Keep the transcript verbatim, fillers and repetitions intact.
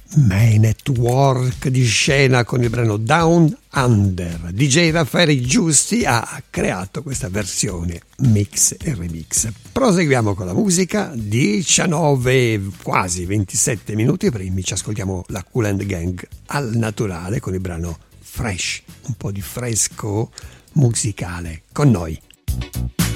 Man at Work di scena con il brano Down Under. D J Raffaele Giusti ha creato questa versione mix e remix. Proseguiamo con la musica. diciannove, quasi ventisette minuti primi, ci ascoltiamo la Kool and the Gang al naturale con il brano Fresh, un po' di fresco musicale con noi.